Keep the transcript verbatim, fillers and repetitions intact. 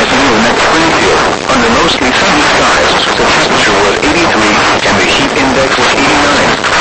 afternoon at Springfield. Under mostly sunny skies, the temperature was eighty-three and the heat index was eighty-nine.